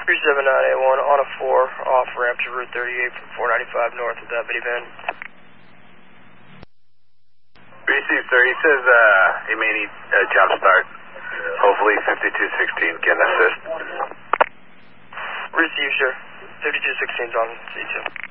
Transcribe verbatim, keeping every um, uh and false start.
three seven nine eight one on a four, off ramp to Route thirty-eight from four ninety-five north of Deputy Van. Receive, sir. He says uh, he may need a jump start. Hopefully fifty-two sixteen can assist. Receive, sir. fifty-two sixteen's on C two.